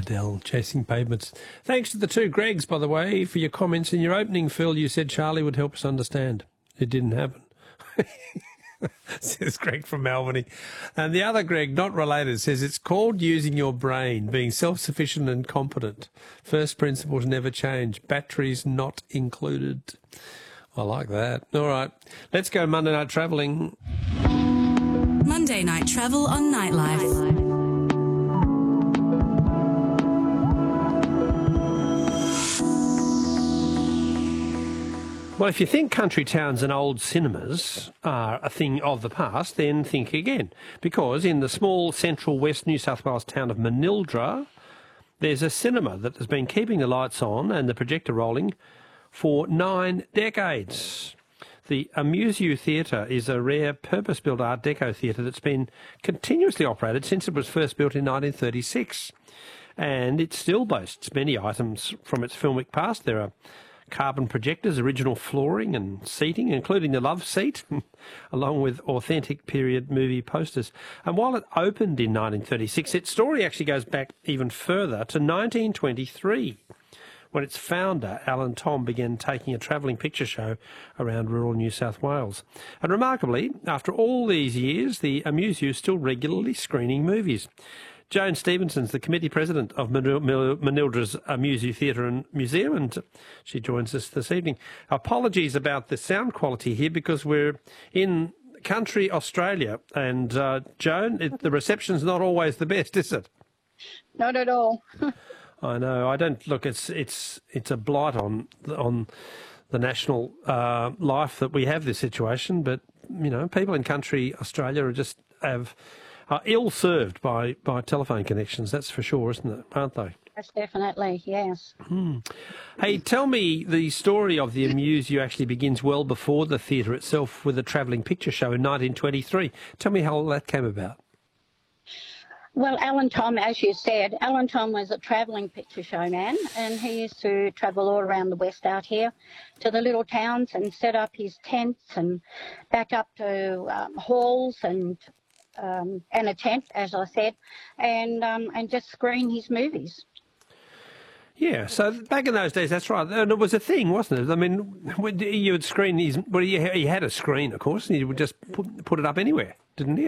Adele, Chasing Pavements. Thanks to the two Gregs, by the way, for your comments in your opening, Phil. You said Charlie would help us understand. It didn't happen. Says Greg from Albany. And the other Greg, not related, says it's called using your brain, being self-sufficient and competent. First principles never change. Batteries not included. I like that. All right. Let's go Monday Night Travelling. Monday Night Travel on Nightlife. Well, if you think country towns and old cinemas are a thing of the past, then think again. Because in the small central west New South Wales town of Manildra, there's a cinema that has been keeping the lights on and the projector rolling for 9 decades. The Amuse You Theatre is a rare purpose-built Art Deco theatre that's been continuously operated since it was first built in 1936. And it still boasts many items from its filmic past. There are carbon projectors, original flooring and seating, including the love seat, along with authentic period movie posters. And while it opened in 1936, its story actually goes back even further to 1923, when its founder, Alan Thom, began taking a travelling picture show around rural New South Wales. And remarkably, after all these years, the Amuse You is still regularly screening movies. Joan Stevenson's the committee president of Manildra's Amuse You Theatre and Museum, and she joins us this evening. Apologies about the sound quality here because we're in country Australia, and Joan, the reception's not always the best, is it? Not at all. I know. I don't look. It's a blight on the national life that we have this situation. But you know, people in country Australia are ill-served by telephone connections, that's for sure, isn't it? Aren't they? Yes, definitely, yes. Hey, tell me, the story of the Amuse You actually begins well before the theatre itself with a travelling picture show in 1923. Tell me how that came about. Well, Alan Thom, as you said, Alan Thom was a travelling picture show man, and he used to travel all around the West out here to the little towns and set up his tents and back up to halls and a tent, as I said, and just screen his movies. Yeah, so back in those days, that's right. And it was a thing, wasn't it? I mean, you would screen his... Well, he had a screen, of course, and he would just put it up anywhere, didn't he?